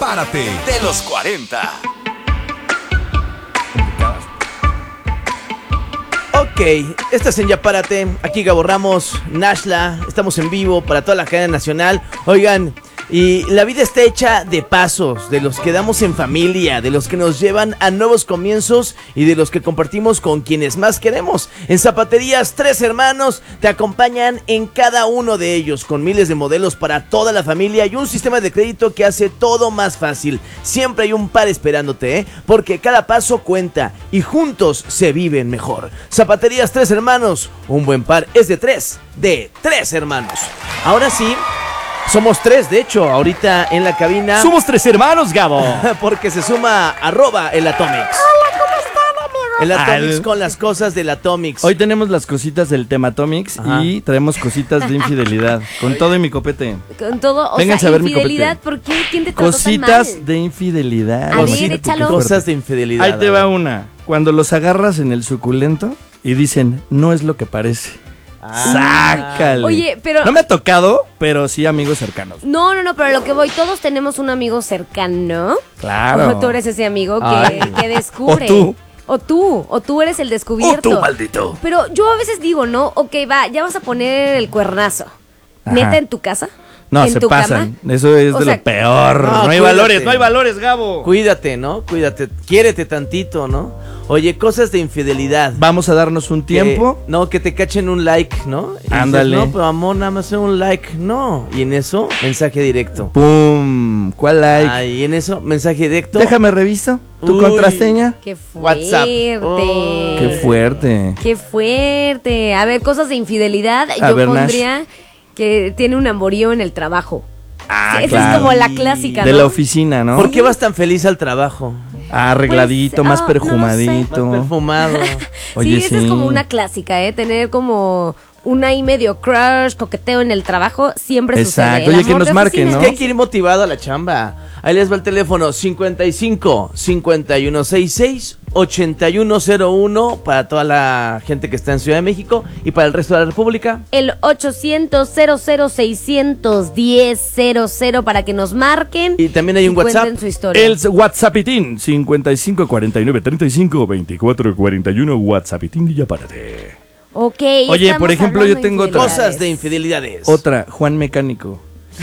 Párate de los 40. Ok, esta es en Ya Párate. Aquí Gabo Ramos, Nashla. Estamos en vivo para toda la cadena nacional. Oigan, y la vida está hecha de pasos, de los que damos en familia, de los que nos llevan a nuevos comienzos y de los que compartimos con quienes más queremos. En Zapaterías Tres Hermanos te acompañan en cada uno de ellos, con miles de modelos para toda la familia y un sistema de crédito que hace todo más fácil. Siempre hay un par esperándote, porque cada paso cuenta y juntos se viven mejor. Zapaterías Tres Hermanos, un buen par es de tres hermanos. Ahora sí, somos tres, de hecho, ahorita en la cabina. Somos tres hermanos, Gabo. Porque se suma @el Atomics. Hola, ¿cómo están, amigos? El Atomics con las cosas del Atomics. Hoy tenemos las cositas del tema Atomics. Ajá. Y traemos cositas de infidelidad. Con todo y mi copete. Con todo, o Vénganse sea, a ver mi infidelidad, copete. ¿por qué? ¿Quién te trató tan Cositas mal? de infidelidad. A ver, Cosita, échalo. qué fuerte. Cosas de infidelidad. Ahí te a va ver. una. Cuando los agarras en el suculento y dicen, no es lo que parece. Sácale. Oye, pero... No me ha tocado, pero sí amigos cercanos. No, pero a lo que voy, todos tenemos un amigo cercano. Claro. O tú eres ese amigo Ay. que descubre. O tú eres el descubierto. O tú, maldito. Pero yo a veces digo, ¿no? Ok, va, ya vas a poner el cuernazo. Ajá. ¿Neta en tu casa? No, ¿En se tu pasan. cama? Eso es O de sea, lo peor. no, No, hay cuídate. valores, no hay valores, Gabo. Cuídate, ¿no? Cuídate. Quiérete tantito, ¿no? Oye, cosas de infidelidad. Vamos a darnos un tiempo. No, que te cachen un like, ¿no? Y Ándale. dices, no, pero amor, nada más un like. No. Y en eso, mensaje directo. ¡Pum! ¿Cuál like? Ay, y en eso, mensaje directo. Déjame reviso. ¿Tu Uy. contraseña? Qué fuerte. WhatsApp. Oh. ¡Qué fuerte! Qué fuerte. A ver, cosas de infidelidad. A Yo ver, Nash. pondría que tiene un amorío en el trabajo. Ah, Esa claro. es como la clásica, De ¿no? la oficina, ¿no? ¿Por qué vas tan feliz al trabajo? Arregladito, Pues, más no lo sé. perfumadito. Más perfumado. Oye, sí, esa es como una clásica, ¿eh? Tener como una y medio crush, coqueteo en el trabajo, siempre Exacto. sucede. El Oye, que amor nos de marquen, oficina ¿no? Es que hay que ir motivado a la chamba. Ahí les va el teléfono 55 5166 8101 para toda la gente que está en Ciudad de México y para el resto de la República. El 800-00-610-00 para que nos marquen. Y también hay y un WhatsApp. cuenten su historia. El WhatsAppitín 55 49 35 24 41 WhatsAppitín y ya párate. Ok. Oye, estamos por ejemplo, hablando yo de tengo otra. infidelidades. Cosas de infidelidades. Otra, Juan Mecánico.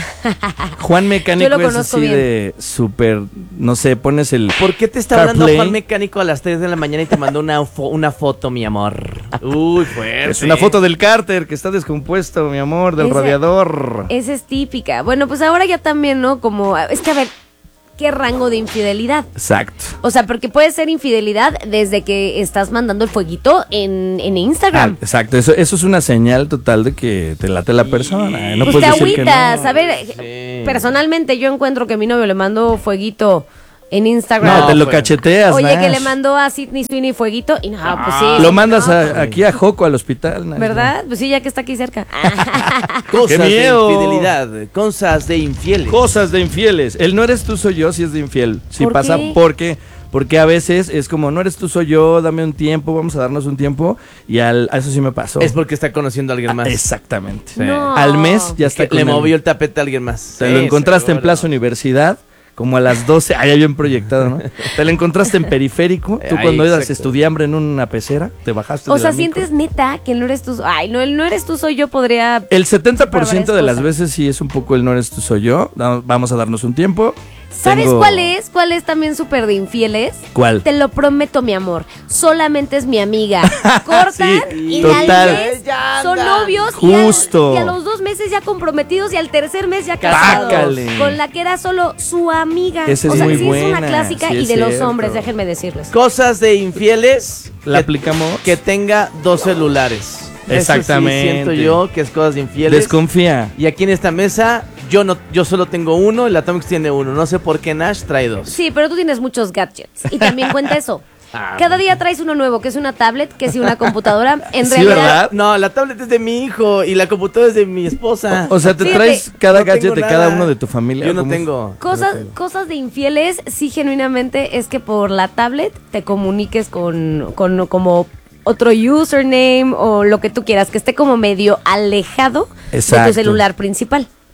Juan Mecánico Yo lo es conozco así bien. de súper, no sé, pones el... ¿Por qué te está hablando CarPlay. Juan Mecánico a las 3 de la mañana y te mandó una foto, mi amor? Uy, fuerte. Es una foto del cárter que está descompuesto, mi amor, del Esa- radiador. Esa es típica. Bueno, pues ahora ya también, ¿no? Como, es que a ver, ¿qué rango de infidelidad? Exacto. O sea, porque puede ser infidelidad desde que estás mandando el fueguito en Instagram. Exacto, eso es una señal total de que te late la persona. No Pues te puedes decir que agüitas. no. A ver, Sí. personalmente yo encuentro que mi novio le mandó fueguito en Instagram. No, te lo pues. cacheteas, Oye, que Nash. le mandó a Sydney Sweeney fueguito y no, pues sí. Lo mandas no, aquí a Joco, al hospital, Nash. ¿verdad? Pues sí, ya que está aquí cerca. Cosas ¡Qué de miedo! infidelidad. Cosas de infieles. Cosas de infieles. El no eres tú, soy yo, si es de infiel. Si ¿Por pasa, qué? porque a veces es como, no eres tú, soy yo, dame un tiempo, vamos a darnos un tiempo. Y a eso sí me pasó. Es porque está conociendo a alguien más. Exactamente. No. Al mes ya está Que con le él. movió el tapete a alguien más. Te lo Sí, encontraste en seguro. Plaza Universidad, como a las 12, ya bien proyectado, ¿no? Te lo encontraste en Periférico, tú Ahí, cuando eras exacto. estudiambre en una pecera, te bajaste O de sea, la micro. sientes neta que el no eres tú. Ay, no, el no eres tú, soy yo podría. El 70% de las cosas. veces sí es un poco el no eres tú, soy yo. Vamos a darnos un tiempo. ¿Sabes Tengo- cuál es? ¿Cuál es también súper de infieles? ¿Cuál? Te lo prometo, mi amor. Solamente es mi amiga. Cortan Sí, y total. al mes Ya son andan. novios Justo. y a los 2 meses ya comprometidos y al tercer mes ya casados. Pácale. Con la que era solo su amiga. Esa es o sea, muy sí es una buena, clásica sí y es de los cierto. hombres, déjenme decirles. Cosas de infieles. ¿La que- aplicamos? Que tenga 2 celulares. Exactamente. Eso sí siento yo que es cosas de infieles. Desconfía. Y aquí en esta mesa, yo solo tengo uno, el Atomics tiene uno. No sé por qué Nash trae 2. Sí, pero tú tienes muchos gadgets. Y también cuenta eso. Cada día traes uno nuevo, que es una tablet, que es una computadora. En Sí, realidad, ¿verdad? No, la tablet es de mi hijo y la computadora es de mi esposa. O sea, te Fíjate, traes cada no gadget tengo de cada nada. uno de tu familia. Yo no ¿Cómo? tengo. cosas de infieles, sí, genuinamente, es que por la tablet te comuniques con como otro username o lo que tú quieras, que esté como medio alejado de Exacto. tu celular principal.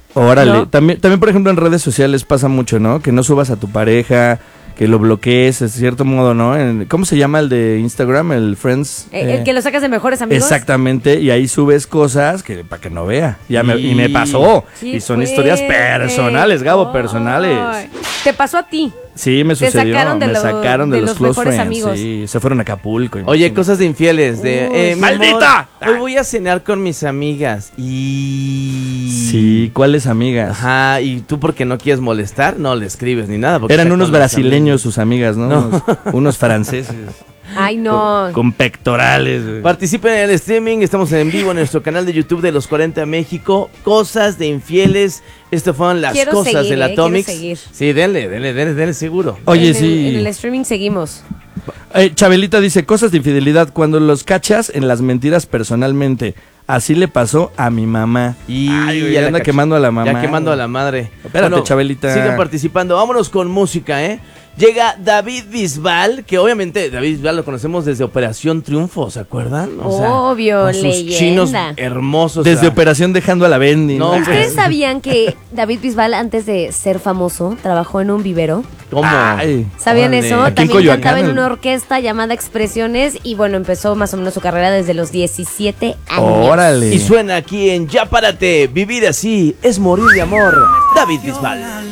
Órale, ¿No? también, por ejemplo, en redes sociales pasa mucho, ¿no? Que no subas a tu pareja, que lo bloquees, de cierto modo, ¿no? ¿Cómo se llama el de Instagram? El Friends. El que lo sacas de mejores amigos. Exactamente, y ahí subes cosas que para que no vea. Y me pasó. Sí, y son fuerte. historias personales, Gabo, personales. Ay. Te pasó a ti. Sí, me sucedió. sacaron de me los- sacaron de de los los close mejores friends. amigos. Sí, se fueron a Acapulco. Oye, imagínate. cosas de infieles. De, mi ¡Maldita! amor, hoy voy a cenar con mis amigas. Y. Sí, ¿cuáles amigas? Ajá, y tú porque no quieres molestar, no le escribes ni nada. porque Eran está unos con los brasileños amigos. sus amigas, ¿no? No. Unos franceses. Ay, no. Con pectorales. Güey. Participen en el streaming, estamos en vivo en nuestro canal de YouTube de Los 40 México. Cosas de infieles. Estas fueron las Quiero cosas seguir, de la quiero Atomix. seguir. Sí, denle seguro. Oye, En sí. el streaming seguimos. Chabelita dice, cosas de infidelidad cuando los cachas en las mentiras personalmente. Así le pasó a mi mamá. Y Ay, güey, ya la anda caché. quemando a la mamá. Ya quemando a la madre. Espérate, Chabelita. Sigan participando. Vámonos con música, ¿eh? Llega David Bisbal, que obviamente David Bisbal lo conocemos desde Operación Triunfo, ¿se acuerdan? Obvio, con sus leyenda. chinos hermosos. Desde Operación Dejando a la Bendy. No, ¿no? ¿Ustedes sabían que David Bisbal, antes de ser famoso, trabajó en un vivero? ¿Cómo? Ay. ¿Sabían Órale. eso? Aquí en También Coyoacán, cantaba en el- una orquesta llamada Expresiones y bueno, empezó más o menos su carrera desde los 17 años. Órale. Y suena aquí en Ya Párate, vivir así es morir de amor. David Bisbal.